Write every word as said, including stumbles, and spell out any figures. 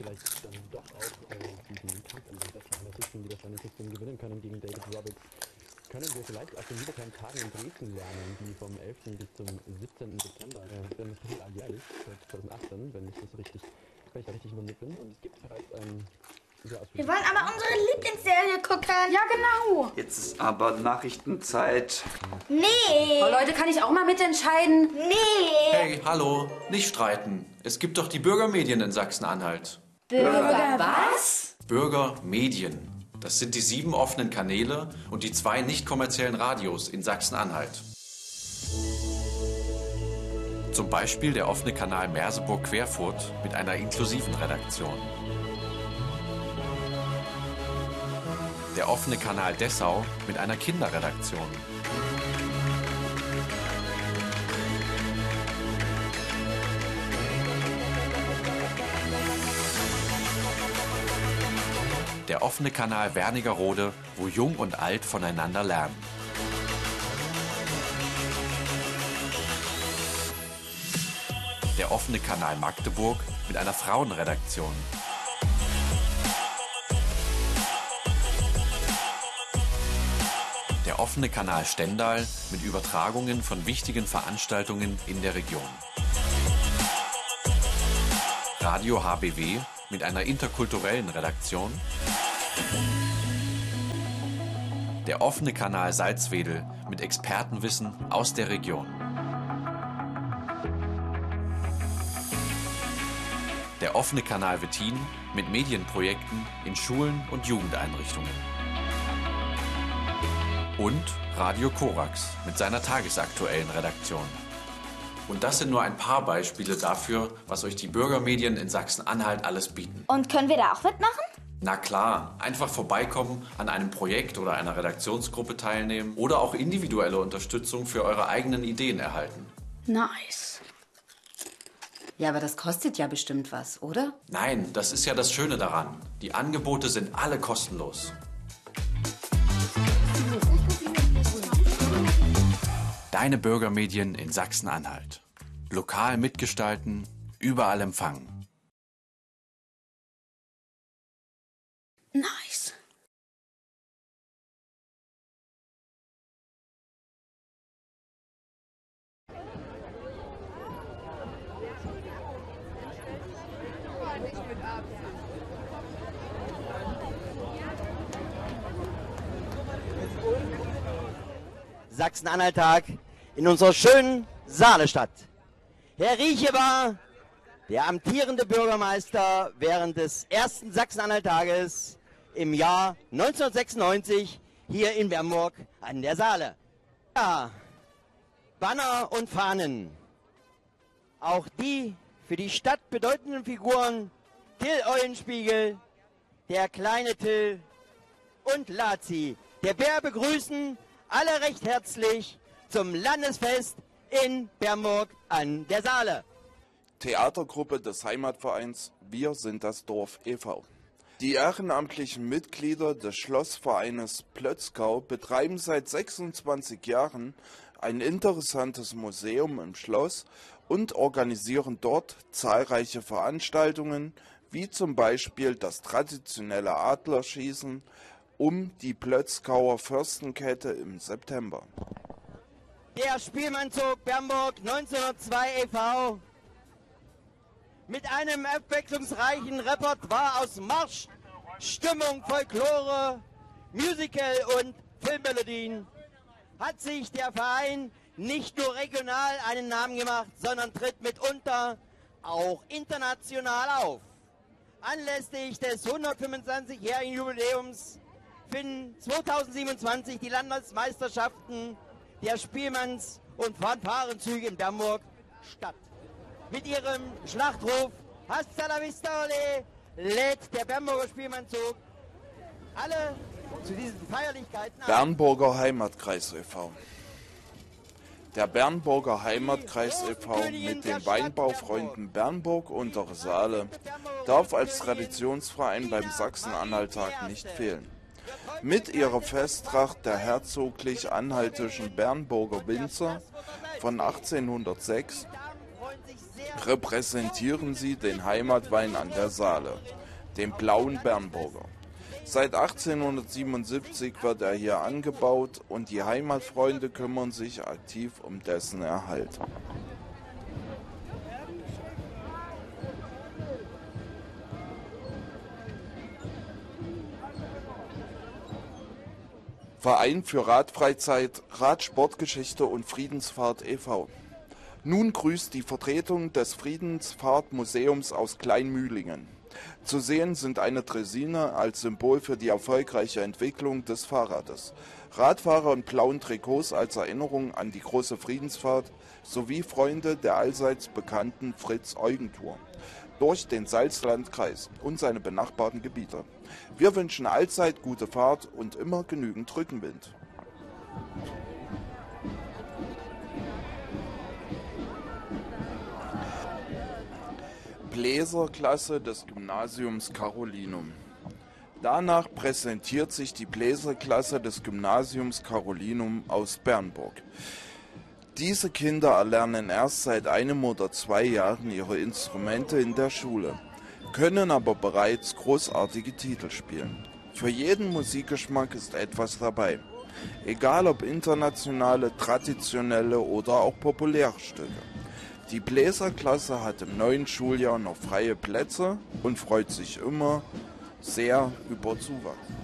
vielleicht dann doch auch äh, diesen Kampf in den Anarchisten, die das Anarchisten gewinnen können gegen David Roberts, können wir vielleicht aus den wiederkehrenden Tagen in Dresden lernen, die vom elften bis zum siebzehnten September, äh, wenn es viel alljährlich, seit zweitausendachtzehn, wenn ich das richtig, wenn ich da richtig informiert bin. Und es gibt bereits ein sehr ausführliches... Wir wollen aber unsere Lieblingsserie gucken. Ja, genau. Jetzt ist aber Nachrichtenzeit. Nee. Oh, Leute, kann ich auch mal mitentscheiden? Nee. Hey, hallo, nicht streiten. Es gibt doch die Bürgermedien in Sachsen-Anhalt. Bürger was? Bürgermedien. Das sind die sieben offenen Kanäle und die zwei nicht kommerziellen Radios in Sachsen-Anhalt. Zum Beispiel der offene Kanal Merseburg-Querfurt mit einer inklusiven Redaktion. Der offene Kanal Dessau mit einer Kinderredaktion. Der offene Kanal Wernigerode, wo Jung und Alt voneinander lernen. Der offene Kanal Magdeburg mit einer Frauenredaktion. Der offene Kanal Stendal mit Übertragungen von wichtigen Veranstaltungen in der Region. Radio H B W mit einer interkulturellen Redaktion. Der offene Kanal Salzwedel mit Expertenwissen aus der Region. Der offene Kanal Wettin mit Medienprojekten in Schulen und Jugendeinrichtungen. Und Radio Korax mit seiner tagesaktuellen Redaktion. Und das sind nur ein paar Beispiele dafür, was euch die Bürgermedien in Sachsen-Anhalt alles bieten. Und können wir da auch mitmachen? Na klar, einfach vorbeikommen, an einem Projekt oder einer Redaktionsgruppe teilnehmen oder auch individuelle Unterstützung für eure eigenen Ideen erhalten. Nice. Ja, aber das kostet ja bestimmt was, oder? Nein, das ist ja das Schöne daran. Die Angebote sind alle kostenlos. Deine Bürgermedien in Sachsen-Anhalt. Lokal mitgestalten, überall empfangen. Nice. Sachsen-Anhalt-Tag in unserer schönen Saalestadt. Herr Rieche war der amtierende Bürgermeister während des ersten Sachsen-Anhalt-Tages im Jahr neunzehnhundertsechsundneunzig hier in Bernburg an der Saale. Ja, Banner und Fahnen. Auch die für die Stadt bedeutenden Figuren Till Eulenspiegel, der kleine Till und Lazi, der Bär, begrüßen alle recht herzlich zum Landesfest in Bernburg an der Saale. Theatergruppe des Heimatvereins Wir sind das Dorf e V Die ehrenamtlichen Mitglieder des Schlossvereines Plötzkau betreiben seit sechsundzwanzig Jahren ein interessantes Museum im Schloss und organisieren dort zahlreiche Veranstaltungen, wie zum Beispiel das traditionelle Adlerschießen um die Plötzkauer Fürstenkette im September. Der Spielmannzug Bernburg neunzehnhundertzwei e V mit einem abwechslungsreichen Repertoire aus Marsch, Stimmung, Folklore, Musical und Filmmelodien hat sich der Verein nicht nur regional einen Namen gemacht, sondern tritt mitunter auch international auf. Anlässlich des hundertfünfundzwanzigjährigen Jubiläums finden zweitausendsiebenundzwanzig die Landesmeisterschaften der Spielmanns- und Fanfarenzüge in Bernburg statt. Mit ihrem Schlachtruf Hasta la vista, ole, lädt der Bernburger Spielmannzug alle zu diesen Feierlichkeiten ein. Bernburger Heimatkreis e V Der Bernburger Heimatkreis e V mit den Weinbaufreunden Bernburg Untere Saale darf als Traditionsverein beim Sachsen-Anhalt-Tag nicht fehlen. Mit ihrer Festtracht der herzoglich-anhaltischen Bernburger Winzer von achtzehnhundertsechs repräsentieren sie den Heimatwein an der Saale, den blauen Bernburger. Seit achtzehnhundertsiebenundsiebzig wird er hier angebaut und die Heimatfreunde kümmern sich aktiv um dessen Erhalt. Verein für Radfreizeit, Radsportgeschichte und Friedensfahrt e V Nun grüßt die Vertretung des Friedensfahrtmuseums aus Kleinmühlingen. Zu sehen sind eine Draisine als Symbol für die erfolgreiche Entwicklung des Fahrrades, Radfahrer in blauen Trikots als Erinnerung an die große Friedensfahrt sowie Freunde der allseits bekannten Fritz-Eugen-Tour durch den Salzlandkreis und seine benachbarten Gebiete. Wir wünschen allzeit gute Fahrt und immer genügend Rückenwind. Bläserklasse des Gymnasiums Carolinum. Danach präsentiert sich die Bläserklasse des Gymnasiums Carolinum aus Bernburg. Diese Kinder erlernen erst seit einem oder zwei Jahren ihre Instrumente in der Schule, können aber bereits großartige Titel spielen. Für jeden Musikgeschmack ist etwas dabei, egal ob internationale, traditionelle oder auch populäre Stücke. Die Bläserklasse hat im neuen Schuljahr noch freie Plätze und freut sich immer sehr über Zuwachs.